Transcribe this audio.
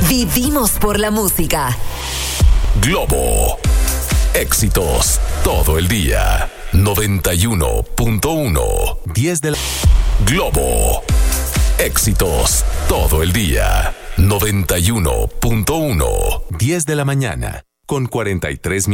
Vivimos por la música. Globo. Éxitos todo el día. 91.1. 10 de la... Globo. Éxitos todo el día. 91.1. 10 de la mañana. Con 43